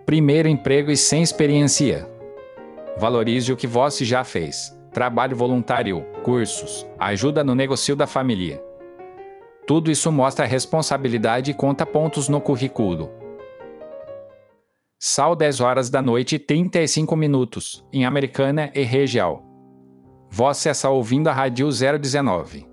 Primeiro emprego e sem experiência. Valorize o que você já fez. Trabalho voluntário, cursos, ajuda no negócio da família. Tudo isso mostra responsabilidade e conta pontos no currículo. Sal 10 horas da noite e 35 minutos, em Americana e região. Você está ouvindo a Rádio 019.